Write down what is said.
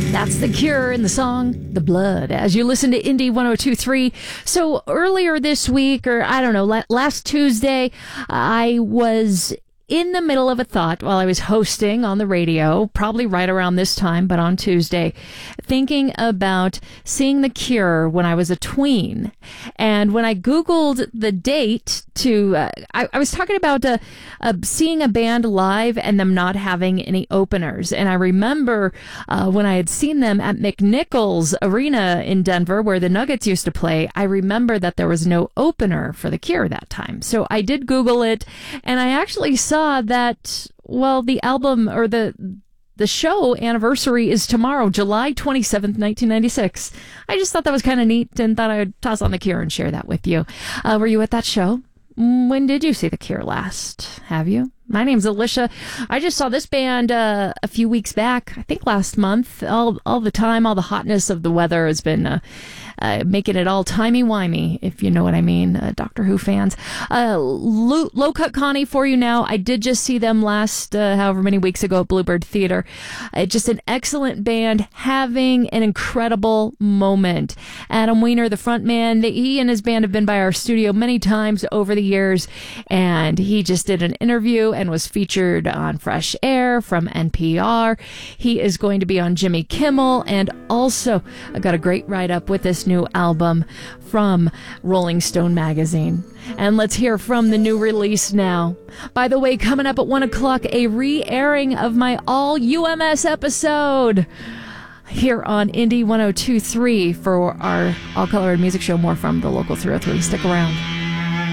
That's The Cure in the song The Blood as you listen to Indie 102.3. So earlier this week, or I don't know, last Tuesday, I was in the middle of a thought while I was hosting on the radio, probably right around this time, but on Tuesday, thinking about seeing The Cure when I was a tween. And when I Googled the date I was talking about seeing a band live and them not having any openers. And I remember when I had seen them at McNichols Arena in Denver, where the Nuggets used to play, I remember that there was no opener for The Cure that time. So I did Google it, and I actually saw that, well, the album or the show anniversary is tomorrow, July 27th, 1996. I just thought that was kind of neat and thought I would toss on The Cure and share that with you. Were you at that show? When did you see The Cure last? Have you? My name's Alicia. I just saw this band a few weeks back, I think last month. All the time, all the hotness of the weather has been making it all timey-wimey, if you know what I mean, Doctor Who fans. Low Cut Connie for you now. I did just see them last, however many weeks ago at Bluebird Theater. Just an excellent band having an incredible moment. Adam Weiner, the front man, he and his band have been by our studio many times over the years, and he just did an interview and was featured on Fresh Air from NPR. He is going to be on Jimmy Kimmel, and also I got a great write-up with this new album from Rolling Stone magazine. And let's hear from the new release now. By the way, coming up at 1 o'clock, a re-airing of my all UMS episode here on Indie 102.3 for our All Color and Music Show. More from the Local 303. Stick around.